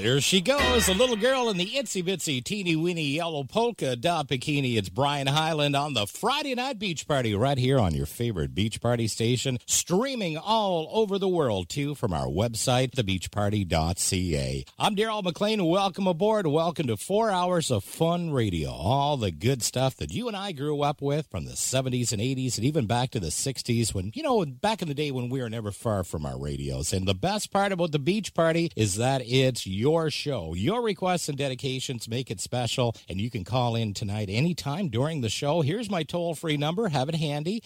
There she goes, a little girl in the itsy-bitsy, teeny-weeny yellow polka dot bikini. It's Brian Hyland on the Friday Night Beach Party right here on your favorite beach party station, streaming all over the world, too, from our website, thebeachparty.ca. I'm Daryl McLean. Welcome aboard. Welcome to 4 hours of fun radio. All the good stuff that you and I grew up with from the 70s and 80s and even back to the 60s when, back in the day when we were never far from our radios. And the best part about the beach party is that it's your show. Your requests and dedications make it special, and you can call in tonight anytime during the show. Here's my toll-free number. Have it handy,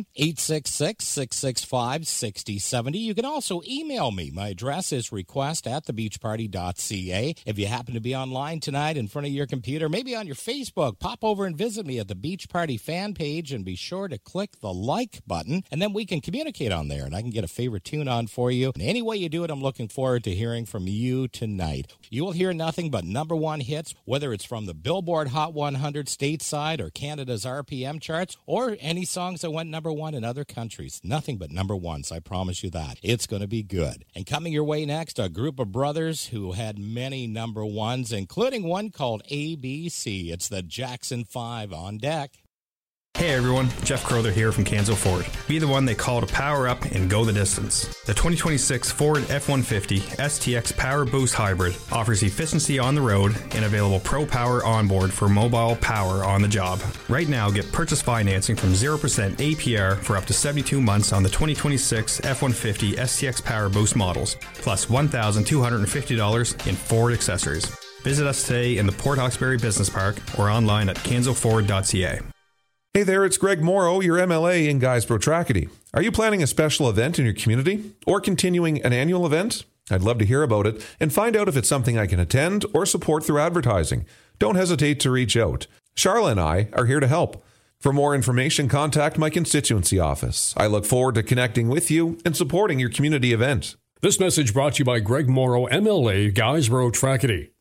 1-866-665-6070. You can also email me. My address is request@thebeachparty.ca. If you happen to be online tonight in front of your computer, maybe on your Facebook, pop over and visit me at the Beach Party fan page, and be sure to click the like button, and then we can communicate on there, and I can get a favorite tune on for you. And any way you do it, I'm looking forward to hearing from you tonight. You will hear nothing but number one hits, whether it's from the Billboard Hot 100 stateside or Canada's RPM charts, or any songs that went number one in other countries. Nothing but number ones, I promise you that. It's going to be good. And coming your way next, a group of brothers who had many number ones, including one called ABC. It's the Jackson 5 on deck. Hey everyone, Jeff Crowther here from Kanzo Ford. Be the one they call to power up and go the distance. The 2026 Ford F-150 STX Power Boost Hybrid offers efficiency on the road and available Pro Power onboard for mobile power on the job. Right now, get purchase financing from 0% APR for up to 72 months on the 2026 F-150 STX Power Boost models, plus $1,250 in Ford accessories. Visit us today in the Port Hawkesbury Business Park or online at kanzoford.ca. Hey there, it's Greg Morrow, your MLA in Guysborough Tracadie. Are you planning a special event in your community or continuing an annual event? I'd love to hear about it and find out if it's something I can attend or support through advertising. Don't hesitate to reach out. Charla and I are here to help. For more information, contact my constituency office. I look forward to connecting with you and supporting your community event. This message brought to you by Greg Morrow, MLA, Guysborough Tracadie,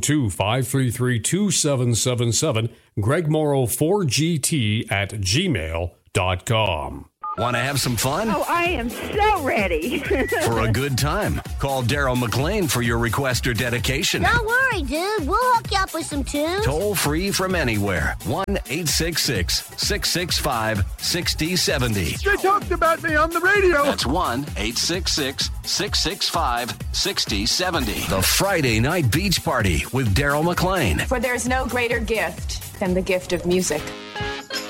902-533-2777, gregmorrow4gt@gmail.com. Want to have some fun? Oh, I am so ready. For a good time, call Daryl McLean for your request or dedication. Don't worry, dude. We'll hook you up with some tunes. Toll free from anywhere. 1-866-665-6070. They talked about me on the radio. That's 1-866-665-6070. The Friday Night Beach Party with Daryl McLean. For there's no greater gift than the gift of music.